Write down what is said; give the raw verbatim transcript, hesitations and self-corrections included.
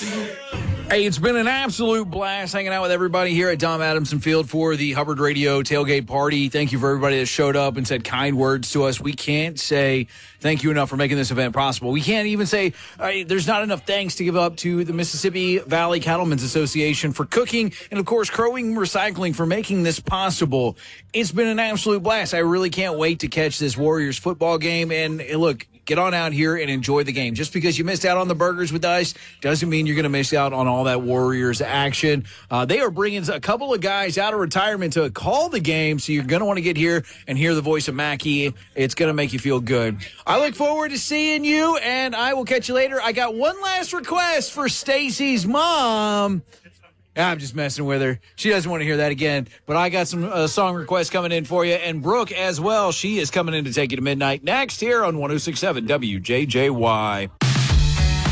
Hey, it's been an absolute blast hanging out with everybody here at Dom Adamson Field for the Hubbard Radio Tailgate Party. Thank you for everybody that showed up and said kind words to us. We can't say thank you enough for making this event possible. We can't even say uh, there's not enough thanks to give up to the Mississippi Valley Cattlemen's Association for cooking and, of course, Crowing Recycling for making this possible. It's been an absolute blast. I really can't wait to catch this Warriors football game. And, uh, look, get on out here and enjoy the game. Just because you missed out on the burgers with us doesn't mean you're going to miss out on all that Warriors action. Uh, they are bringing a couple of guys out of retirement to call the game, so you're going to want to get here and hear the voice of Mackey. It's going to make you feel good. I look forward to seeing you, and I will catch you later. I got one last request for Stacy's mom. I'm just messing with her. She doesn't want to hear that again. But I got some uh, song requests coming in for you. And Brooke as well. She is coming in to take you to midnight next here on one oh six point seven W J J Y.